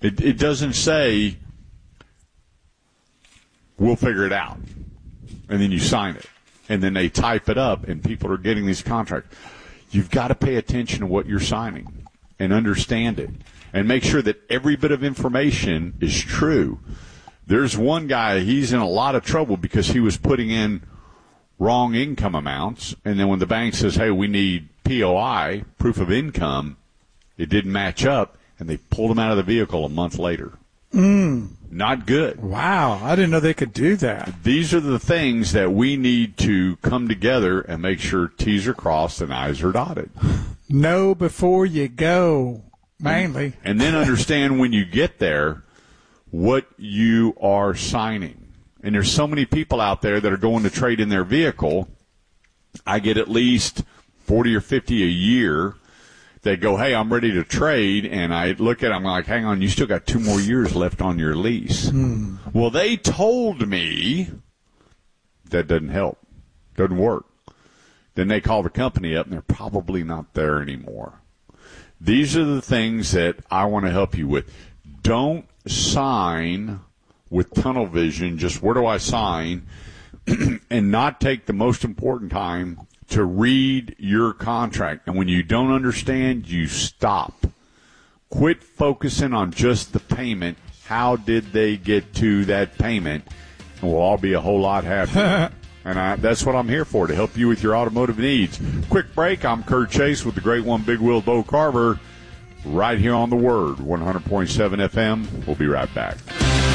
It doesn't say, we'll figure it out, and then you sign it. And then they type it up, and people are getting these contracts. You've got to pay attention to what you're signing and understand it and make sure that every bit of information is true. There's one guy, he's in a lot of trouble because he was putting in wrong income amounts, and then when the bank says, hey, we need POI, proof of income, it didn't match up, and they pulled him out of the vehicle a month later. Not good. Wow, I didn't know they could do that. These are the things that we need to come together and make sure T's are crossed and I's are dotted. Know before you go, mainly. And then understand when you get there what you are signing. And there's so many people out there that are going to trade in their vehicle. I get at least 40 or 50 a year. They go, hey, I'm ready to trade, and I look at them, I'm like, hang on, you still got 2 more years left on your lease. Well, they told me that doesn't help, doesn't work. Then they call the company up, and they're probably not there anymore. These are the things that I want to help you with. Don't sign with tunnel vision, just where do I sign, and not take the most important time to read your contract. And when you don't understand, you stop. Quit focusing on just the payment. How did they get to that payment? And we'll all be a whole lot happier. And that's what I'm here for, to help you with your automotive needs. Quick break. I'm Kurt Chase with the Great One Big Wheel Bo Carver right here on The Word, 100.7 FM. We'll be right back.